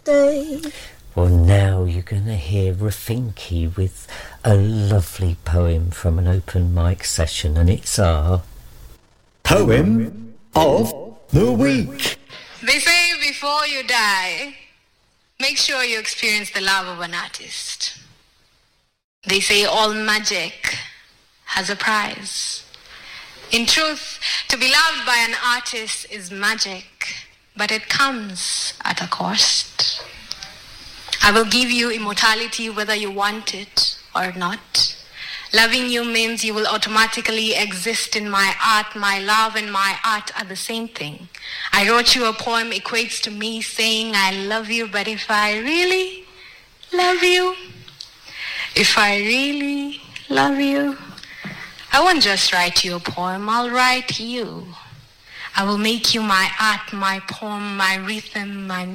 day. Well, now you're going to hear Rafinki with a lovely poem from an open mic session, and it's our Poem of the Week. They say before you die, make sure you experience the love of an artist. They say all magic has a prize. In truth, to be loved by an artist is magic, but it comes at a cost. I will give you immortality whether you want it or not. Loving you means you will automatically exist in my art. My love and my art are the same thing. I wrote you a poem equates to me saying I love you, but if I really love you, if I really love you, I won't just write you a poem, I'll write you. I will make you my art, my poem, my rhythm, my